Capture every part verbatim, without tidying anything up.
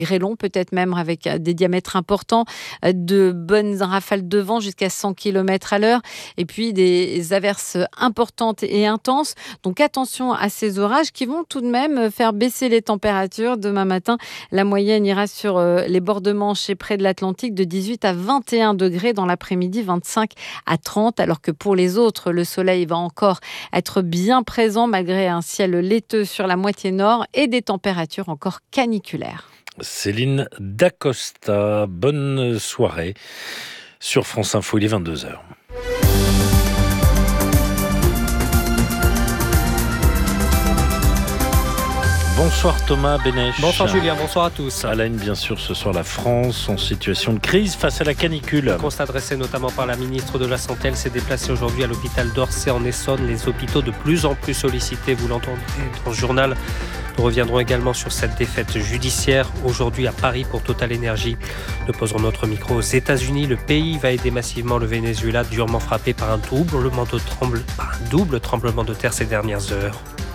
grêlons, peut-être même avec des diamètres importants, de bonnes rafales de vent jusqu'à cent kilomètres à l'heure et puis des averses importantes et intenses. Donc attention à ces orages qui vont tout de même faire baisser les températures. Demain matin, la moyenne ira sur les bords de Manche et près de l'Atlantique de dix-huit à vingt et un degrés, dans l'après-midi vingt-cinq à trente, alors que pour les autres, le soleil va encore être bien présent malgré un ciel laiteux sur la moitié nord et des températures encore caniculaires. Céline Dacosta, bonne soirée sur France Info, il est vingt-deux heures. Bonsoir Thomas Benech. Bonsoir Julien, bonsoir à tous. À la une, bien sûr, ce soir, la France en situation de crise face à la canicule. Constat dressé notamment par la ministre de la Santé. Elle s'est déplacée aujourd'hui à l'hôpital d'Orsay en Essonne. Les hôpitaux de plus en plus sollicités, vous l'entendez dans ce journal. Nous reviendrons également sur cette défaite judiciaire aujourd'hui à Paris pour Total Energy. Nous poserons notre micro aux États-Unis. Le pays va aider massivement le Venezuela, durement frappé par un doublement de, tremble... par un double tremblement de terre ces dernières heures.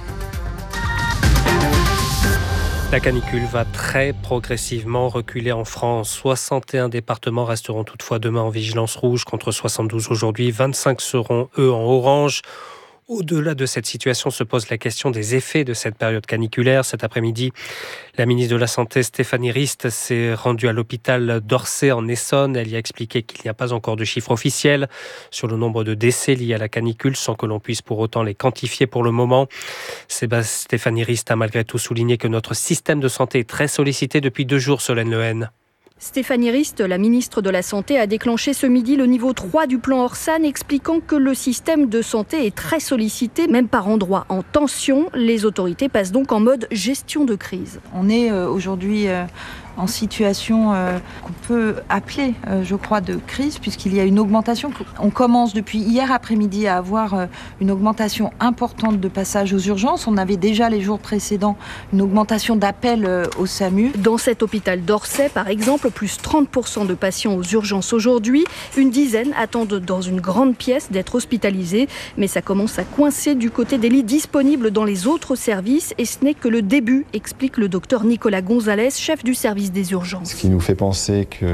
La canicule va très progressivement reculer en France. soixante et un départements resteront toutefois demain en vigilance rouge contre soixante-douze aujourd'hui. vingt-cinq seront, eux, en orange. Au-delà de cette situation se pose la question des effets de cette période caniculaire. Cet après-midi, la ministre de la Santé, Stéphanie Rist, s'est rendue à l'hôpital d'Orsay en Essonne. Elle y a expliqué qu'il n'y a pas encore de chiffres officiels sur le nombre de décès liés à la canicule, sans que l'on puisse pour autant les quantifier pour le moment. Stéphanie Rist a malgré tout souligné que notre système de santé est très sollicité depuis deux jours, Solène Lehen. Stéphanie Rist, la ministre de la Santé, a déclenché ce midi le niveau trois du plan Orsan, expliquant que le système de santé est très sollicité, même par endroits en tension. Les autorités passent donc en mode gestion de crise. On est aujourd'hui en situation euh, qu'on peut appeler, euh, je crois, de crise, puisqu'il y a une augmentation. On commence depuis hier après-midi à avoir euh, une augmentation importante de passages aux urgences. On avait déjà les jours précédents une augmentation d'appels euh, au SAMU. Dans cet hôpital d'Orsay, par exemple, plus trente pour cent de patients aux urgences aujourd'hui. Une dizaine attendent dans une grande pièce d'être hospitalisés. Mais ça commence à coincer du côté des lits disponibles dans les autres services. Et ce n'est que le début, explique le docteur Nicolas Gonzalez, chef du service des urgences. Ce qui nous fait penser que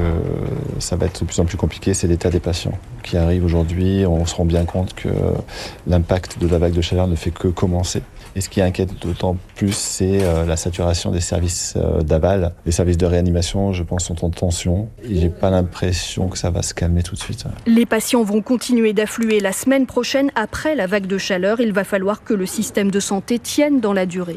ça va être de plus en plus compliqué, c'est l'état des patients qui arrivent aujourd'hui. On se rend bien compte que l'impact de la vague de chaleur ne fait que commencer. Et ce qui inquiète d'autant plus, c'est la saturation des services d'aval. Les services de réanimation, je pense, sont en tension. Et j'ai pas l'impression que ça va se calmer tout de suite. Les patients vont continuer d'affluer la semaine prochaine après la vague de chaleur. Il va falloir que le système de santé tienne dans la durée.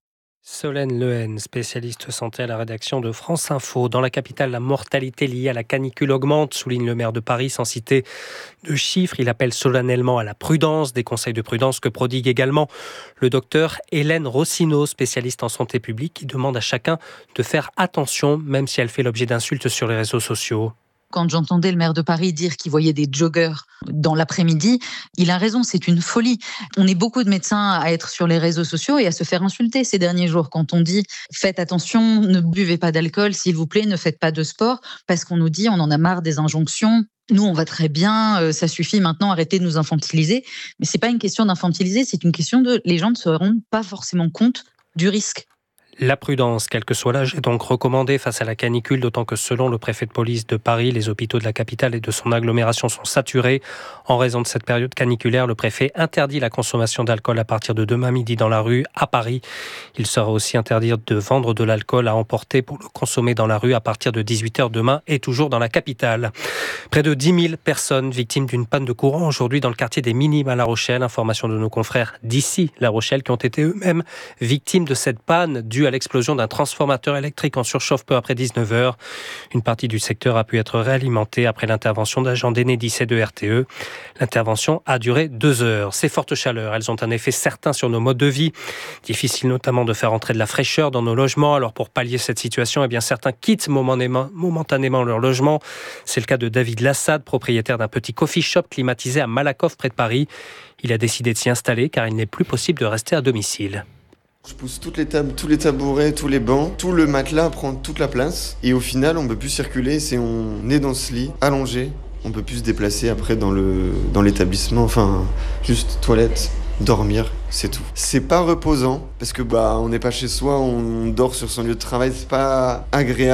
Solène Lehen, spécialiste santé à la rédaction de France Info. Dans la capitale, la mortalité liée à la canicule augmente, souligne le maire de Paris sans citer de chiffres. Il appelle solennellement à la prudence, des conseils de prudence que prodigue également le docteur Hélène Rossineau, spécialiste en santé publique, qui demande à chacun de faire attention, même si elle fait l'objet d'insultes sur les réseaux sociaux. Quand j'entendais le maire de Paris dire qu'il voyait des joggers dans l'après-midi, il a raison, c'est une folie. On est beaucoup de médecins à être sur les réseaux sociaux et à se faire insulter ces derniers jours quand on dit « faites attention, ne buvez pas d'alcool, s'il vous plaît, ne faites pas de sport », parce qu'on nous dit on en a marre des injonctions. Nous, on va très bien, ça suffit maintenant, arrêtez de nous infantiliser. Mais c'est pas une question d'infantiliser, c'est une question de les gens ne se rendent pas forcément compte du risque. La prudence, quel que soit l'âge, est donc recommandée face à la canicule, d'autant que selon le préfet de police de Paris, les hôpitaux de la capitale et de son agglomération sont saturés. En raison de cette période caniculaire, le préfet interdit la consommation d'alcool à partir de demain midi dans la rue à Paris. Il sera aussi interdit de vendre de l'alcool à emporter pour le consommer dans la rue à partir de dix-huit heures demain et toujours dans la capitale. Près de dix mille personnes victimes d'une panne de courant aujourd'hui dans le quartier des Minimes à La Rochelle. Information de nos confrères d'ici La Rochelle qui ont été eux-mêmes victimes de cette panne due à l'explosion d'un transformateur électrique en surchauffe peu après dix-neuf heures. Une partie du secteur a pu être réalimentée après l'intervention d'agents d'Enedis et de R T E. L'intervention a duré deux heures. Ces fortes chaleurs, elles ont un effet certain sur nos modes de vie. Difficile notamment de faire entrer de la fraîcheur dans nos logements. Alors pour pallier cette situation, eh bien certains quittent momentanément, momentanément leur logement. C'est le cas de David Lassade, propriétaire d'un petit coffee shop climatisé à Malakoff près de Paris. Il a décidé de s'y installer car il n'est plus possible de rester à domicile. Je pousse toutes les tables, tous les tabourets, tous les bancs, tout le matelas prend toute la place et au final on peut plus circuler, c'est on est dans ce lit allongé, on peut plus se déplacer après dans le dans l'établissement, enfin juste toilette, dormir, c'est tout. C'est pas reposant parce que bah on n'est pas chez soi, on dort sur son lieu de travail, c'est pas agréable.